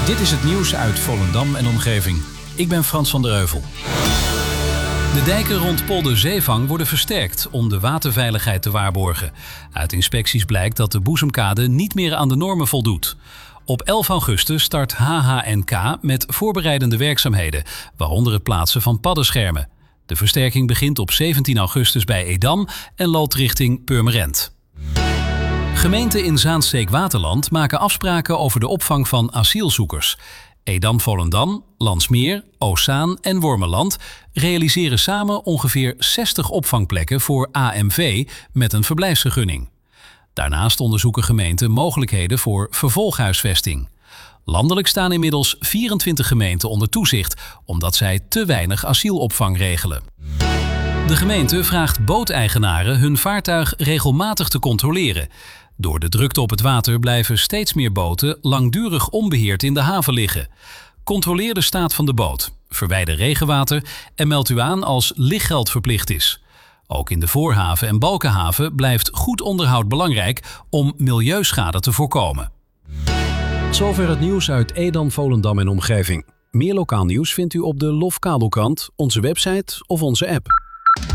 Dit is het nieuws uit Volendam en omgeving. Ik ben Frans van der Heuvel. De dijken rond Polder Zeevang worden versterkt om de waterveiligheid te waarborgen. Uit inspecties blijkt dat de Boezemkade niet meer aan de normen voldoet. Op 11 augustus start HHNK met voorbereidende werkzaamheden, waaronder het plaatsen van paddenschermen. De versterking begint op 17 augustus bij Edam en loopt richting Purmerend. Gemeenten in Zaanstreek-Waterland maken afspraken over de opvang van asielzoekers. Edam-Volendam, Landsmeer, Oostzaan en Wormerland realiseren samen ongeveer 60 opvangplekken voor AMV met een verblijfsvergunning. Daarnaast onderzoeken gemeenten mogelijkheden voor vervolghuisvesting. Landelijk staan inmiddels 24 gemeenten onder toezicht, omdat zij te weinig asielopvang regelen. De gemeente vraagt booteigenaren hun vaartuig regelmatig te controleren. Door de drukte op het water blijven steeds meer boten langdurig onbeheerd in de haven liggen. Controleer de staat van de boot, verwijder regenwater en meld u aan als lichtgeld verplicht is. Ook in de voorhaven en balkenhaven blijft goed onderhoud belangrijk om milieuschade te voorkomen. Zover het nieuws uit Edam, Volendam en omgeving. Meer lokaal nieuws vindt u op de LOF Kabelkrant, onze website of onze app.